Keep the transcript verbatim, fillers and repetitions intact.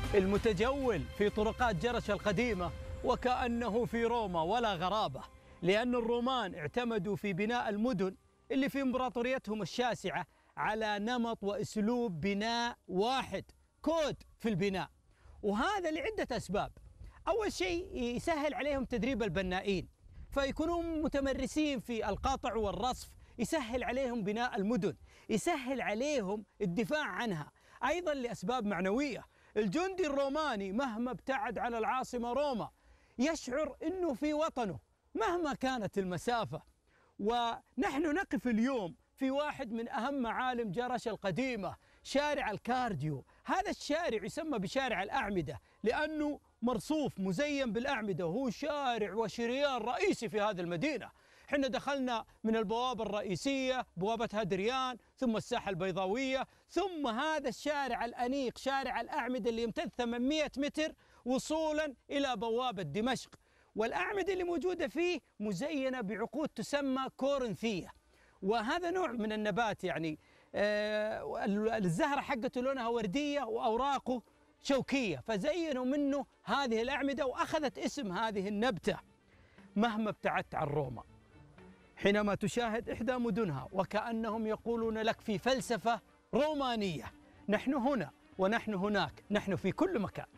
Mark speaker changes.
Speaker 1: المتجول في طرقات جرش القديمة وكأنه في روما ولا غرابة، لأن الرومان اعتمدوا في بناء المدن اللي في إمبراطوريتهم الشاسعة على نمط وأسلوب بناء واحد، كود في البناء، وهذا لعدة أسباب. أول شيء يسهل عليهم تدريب البنائين فيكونون متمرسين في القطع والرصف، يسهل عليهم بناء المدن، يسهل عليهم الدفاع عنها. أيضا لأسباب معنوية، الجندي الروماني مهما ابتعد عن العاصمة روما يشعر أنه في وطنه مهما كانت المسافة. ونحن نقف اليوم في واحد من أهم معالم جرش القديمة، شارع الكارديو. هذا الشارع يسمى بشارع الأعمدة لأنه مرصوف مزين بالأعمدة، وهو شارع وشريان رئيسي في هذه المدينة. حنا دخلنا من البوابة الرئيسية، بوابة هادريان، ثم الساحة البيضاوية، ثم هذا الشارع الأنيق شارع الأعمدة اللي يمتد ثمانمئة متر وصولا إلى بوابة دمشق. والأعمدة اللي موجودة فيه مزينة بعقود تسمى كورنثية، وهذا نوع من النبات، يعني آه الزهرة حقته لونها وردية وأوراقه شوكية، فزينوا منه هذه الأعمدة وأخذت اسم هذه النبتة. مهما ابتعدت عن روما حينما تشاهد إحدى مدنها وكأنهم يقولون لك في فلسفة رومانية: نحن هنا ونحن هناك، نحن في كل مكان.